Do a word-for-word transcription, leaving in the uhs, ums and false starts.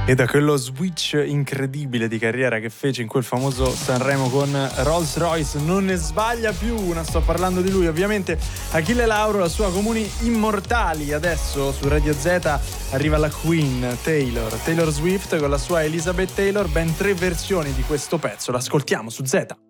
E da quello switch incredibile di carriera che fece in quel famoso Sanremo con Rolls Royce non ne sbaglia più una, sto parlando di lui ovviamente, Achille Lauro, la sua Comuni Immortali. Adesso su Radio Z arriva la Queen Taylor, Taylor Swift con la sua Elizabeth Taylor, ben tre versioni di questo pezzo, l'ascoltiamo su Z.